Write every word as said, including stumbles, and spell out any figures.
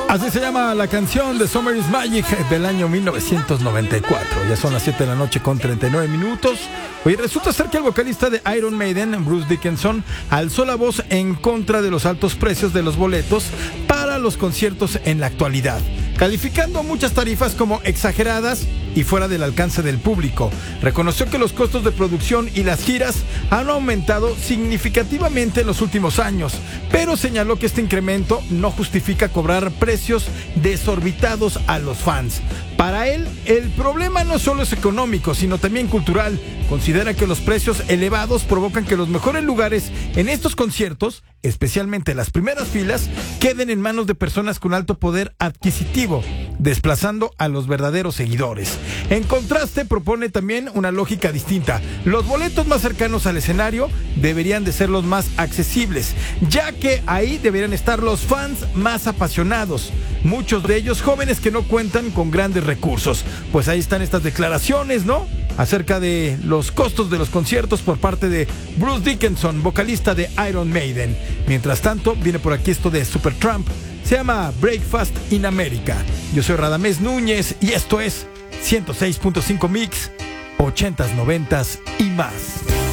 Así se llama la canción de Summer is Magic del año mil novecientos noventa y cuatro. Ya son las siete de la noche con treinta y nueve minutos. Oye, resulta ser que el vocalista de Iron Maiden, Bruce Dickinson, alzó la voz en contra de los altos precios de los boletos para los conciertos en la actualidad, calificando muchas tarifas como exageradas y fuera del alcance del público. Reconoció que los costos de producción y las giras han aumentado significativamente en los últimos años, pero señaló que este incremento no justifica cobrar precios desorbitados a los fans. Para él, el problema no solo es económico, sino también cultural. Considera que los precios elevados provocan que los mejores lugares en estos conciertos, especialmente las primeras filas, queden en manos de personas con alto poder adquisitivo, desplazando a los verdaderos seguidores. En contraste, propone también una lógica distinta. Los boletos más cercanos al escenario deberían de ser los más accesibles, ya que ahí deberían estar los fans más apasionados, muchos de ellos jóvenes que no cuentan con grandes recursos. Pues ahí están estas declaraciones, ¿no?, acerca de los costos de los conciertos por parte de Bruce Dickinson, vocalista de Iron Maiden. Mientras tanto, viene por aquí esto de Supertramp. Se llama Breakfast in America. Yo soy Radamés Núñez y esto es ciento seis punto cinco Mix, ochentas, noventas y más.